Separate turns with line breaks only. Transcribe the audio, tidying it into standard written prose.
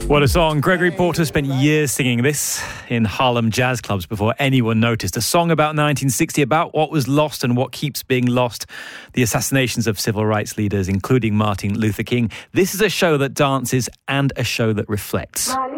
What a song. Gregory Porter spent years singing this in Harlem jazz clubs before anyone noticed. A song about 1960, about what was lost and what keeps being lost. The assassinations of civil rights leaders, including Martin Luther King. This is a show that dances and a show that reflects.